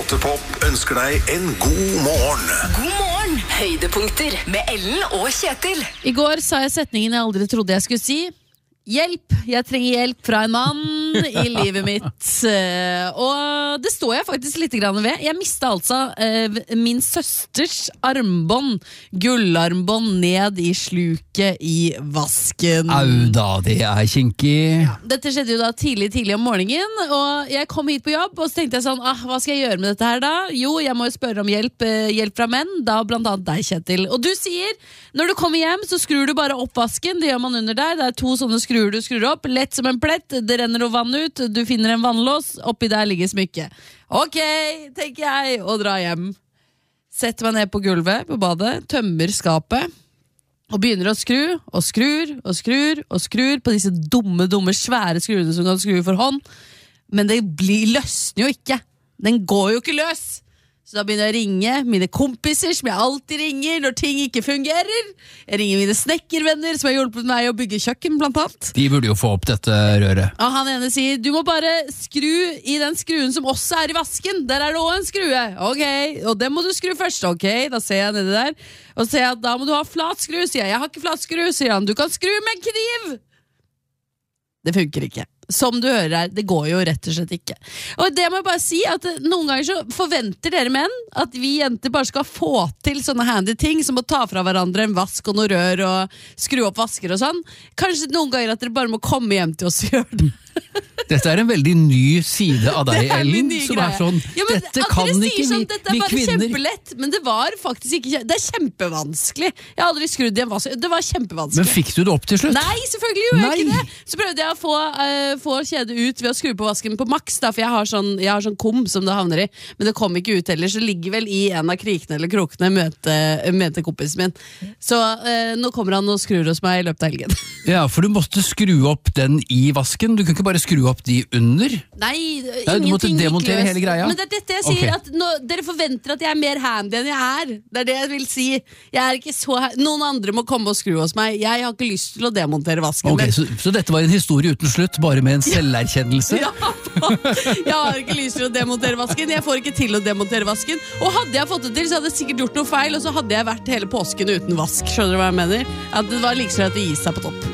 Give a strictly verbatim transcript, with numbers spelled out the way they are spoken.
Låtepop ønsker deg en god morgen. God morgen, høydepunkter med Ellen og Kjetil. I går sa jeg setningen jeg aldri trodde jeg skulle si. Hjelp, jeg trenger hjelp fra en mann i livet mitt. Og det står jeg faktisk litt grann ved. Jeg mistet altså eh, min søsters armbånd, gullarmbånd, ned i sluket i vasken. Au da, det er kinkig. Ja, dette skjedde jo da tidlig, tidlig om morgenen, og jeg kom hit på jobb, og så tenkte jeg sånn, ah, hva skal jeg gjøre med dette her da? Jo, jeg må jo spørre om hjelp, eh, hjelp fra menn, da blant annet deg, Kjetil. Og du sier, når du kommer hjem, så skrur du bare opp vasken, det gjør man under der, det er to sånne skruer du skrur opp, lett som en plett, det renner noe vann ut, du finner en vannlås, oppi der ligger smykket. Ok, tenker jeg, og drar hjem. Setter meg ned på gulvet på badet, tømmer skapet, og begynner å skru, og skrur, og skrur, og skrur på disse dumme, dumme, svære skruene som kan skru for hånd. Men det blir, løsner jo ikke. Den går jo ikke løs. Så da begynner jeg å ringe mine kompiser, som jeg alltid ringer når ting ikke fungerer. Jeg ringer mine snekkervenner, som har hjulpet meg å bygge kjøkken, blant annet. De burde jo få opp dette røret. Og han ene sier, du må bare skru i den skruen som også er i vasken. Der er det også en skrue. Ok, og det må du skru først. Ok, da ser jeg nede der. Og så sier jeg, da må du ha flat skru. Sier jeg, jeg har ikke flat skru. Sier han, du kan skru med en kniv. Det funker ikke. Som du hører her, det går jo rett og slett ikke. Og det må jeg bare si, at noen ganger så forventer dere menn at vi jenter bare skal få til sånne handy ting, som å ta fra hverandre en vask og noe rør og skru opp vasker og sånn. Kanskje noen ganger at dere bare må komme hjem til oss og gjøre det. Dette er en veldig ny side av deg, Ellen, som er sånn, ja, men, dette kan ikke vi, sånn, dette er vi bare kvinner. Kjempelett, men det var faktisk ikke, det er kjempevanskelig. Jeg har aldri skrudd i en vask, det var kjempevanskelig. Men fikk du det opp til slutt? Nei, selvfølgelig gjorde jeg Nei. ikke det. Så prøvde jeg å få, uh, få kjedet ut ved å skru på vasken på maks, da, for jeg har sånn, jeg har sånn kom som det havner i, men det kom ikke ut heller, så det ligger vel i en av krikene eller krokene møte, møte kompisen min. Så uh, nå kommer han og skrur hos meg i løpet av helgen. Ja, for du måtte skru opp den i vasken, du kunne ikke bare skru opp de under? Nei, Nei, du måtte ingenting gikk demontere løs. hele greia? Men det er dette jeg sier, Ok. at nå, dere forventer at jeg er mer handy enn jeg er. Det er det jeg vil si. Jeg er ikke så ha- Noen andre må komme og skru hos meg. Jeg har ikke lyst til å demontere vasken. Ok, men- så, så dette var en historie uten slutt, bare med en selverkjennelse? Ja, jeg har ikke lyst til å demontere vasken. Jeg får ikke til å demontere vasken. Og hadde jeg fått det til, så hadde jeg sikkert gjort noe feil, og så hadde jeg vært hele påsken uten vask. Skjønner du hva jeg mener? At det var like så at det gir seg på topp.